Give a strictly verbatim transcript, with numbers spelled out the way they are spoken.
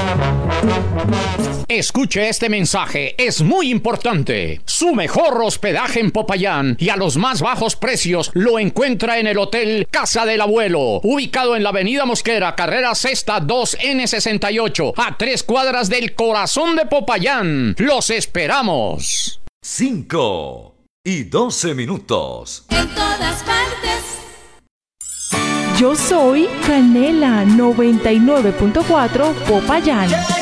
Escuche este mensaje, es muy importante. Su mejor hospedaje en Popayán y a los más bajos precios lo encuentra en el Hotel Casa del Abuelo, ubicado en la Avenida Mosquera, carrera sexta dos ene sesenta y ocho, a tres cuadras del corazón de Popayán. ¡Los esperamos! Cinco y doce minutos. En todas partes. Yo soy Canela noventa y nueve punto cuatro Popayán.